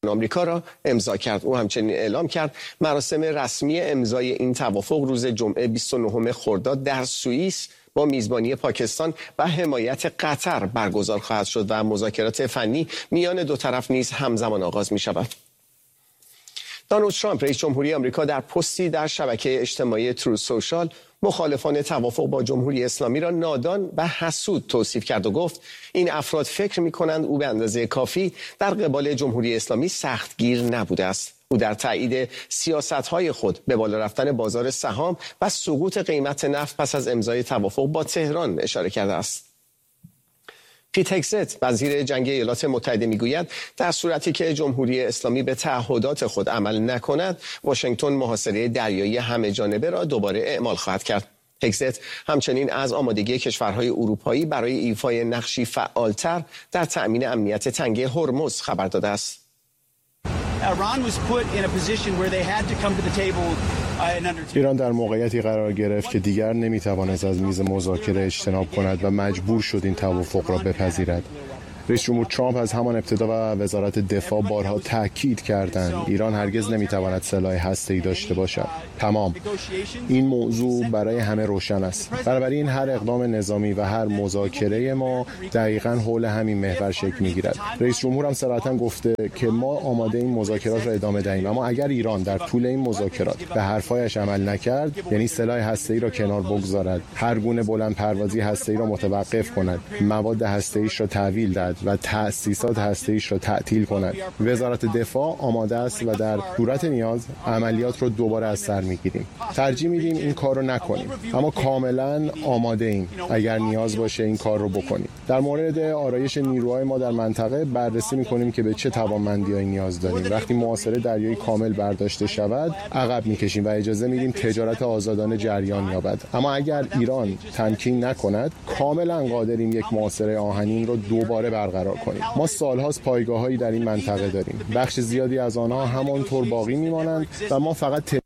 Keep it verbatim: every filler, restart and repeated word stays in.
آمریکا را امضا کرد. او همچنین اعلام کرد مراسم رسمی امضای این توافق روز جمعه بیست و نهم خرداد در سوئیس با میزبانی پاکستان و حمایت قطر برگزار خواهد شد و مذاکرات فنی میان دو طرف نیز همزمان آغاز می شود. دونالد ترامپ رئیس جمهوری آمریکا در پستی در شبکه اجتماعی تروث سوشال مخالفان توافق با جمهوری اسلامی را نادان و حسود توصیف کرد و گفت این افراد فکر می‌کنند او به اندازه کافی در قبال جمهوری اسلامی سختگیر نبوده است. او در تایید سیاست‌های خود به بالا رفتن بازار سهام و سقوط قیمت نفت پس از امضای توافق با تهران اشاره کرده است. پیت هگست وزیر جنگ ایالات متحده میگوید در صورتی که جمهوری اسلامی به تعهدات خود عمل نکند واشنگتن محاصره دریایی همه جانبه را دوباره اعمال خواهد کرد. هگست همچنین از آمادگی کشورهای اروپایی برای ایفای نقشی فعالتر در تأمین امنیت تنگه هرمز خبر داده است. ایران در موقعیتی قرار گرفت که دیگر نمیتوانست از میز مذاکره اجتناب کند و مجبور شد این توافق را بپذیرد. رئیس جمهور ترامپ از همان ابتدا و وزارت دفاع بارها تاکید کردند ایران هرگز نمیتواند سلاح هسته‌ای داشته باشد. تمام. این موضوع برای همه روشن است. بنابراین هر اقدام نظامی و هر مذاکره ما دقیقاً حول همین محور شکل میگیرد. رئیس جمهور هم صراحتاً گفته که ما آماده این مذاکرات را ادامه دهیم، اما اگر ایران در طول این مذاکرات به حرفایش عمل نکرد، یعنی سلاح هسته‌ای را کنار بگذارد، هر گونه بلند پروازی هسته‌ای را متوقف کند، مواد هسته‌ایش را تحویل دهد و تأسیسات هسته‌ایش را تعطیل کند، وزارت دفاع آماده است و در صورت نیاز عملیات را دوباره از سر میگیریم. ترجیح میدیم این کار رو نکنیم، اما کاملا آماده ایم اگر نیاز باشه این کار رو بکنیم. در مورد آرایش نیروهای ما در منطقه بررسی میکنیم که به چه توانمندی‌هایی نیاز داریم. وقتی محاصره دریایی کامل برداشته شود عقب میکشیم و اجازه میدیم تجارت آزادانه جریان یابد. اما اگر ایران تمکین نکند کاملا قادریم یک محاصره آهنین رو دوباره برقرار کنیم. ما سالهاست پایگاه‌هایی در این منطقه داریم. بخش زیادی از آنها همانطور باقی میمانند و ما فقط